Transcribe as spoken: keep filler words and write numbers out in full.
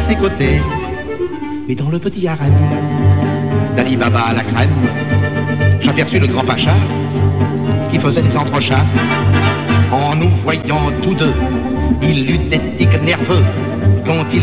ses côtés. Mais dans le petit harem d'Ali Baba à la crème, j'aperçus le grand pacha qui faisait des entrechats. En nous voyant tous deux, il eut des tics nerveux quand il